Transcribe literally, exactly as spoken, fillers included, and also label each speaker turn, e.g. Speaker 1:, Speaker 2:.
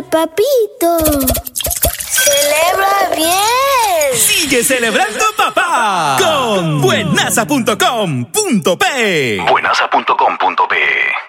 Speaker 1: Celebra, papito. Celebra bien.
Speaker 2: Sigue celebrando, papá, con buenaza punto com punto pe.
Speaker 3: buenaza punto com punto pe